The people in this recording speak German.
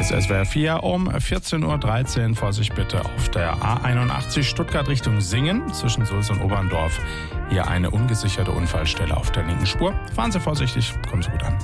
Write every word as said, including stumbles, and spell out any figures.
ist S W R vier um vierzehn Uhr dreizehn. Vorsicht bitte auf der A einundachtzig Stuttgart Richtung Singen zwischen Sulz und Oberndorf. Hier eine ungesicherte Unfallstelle auf der linken Spur. Fahren Sie vorsichtig, kommen Sie gut an.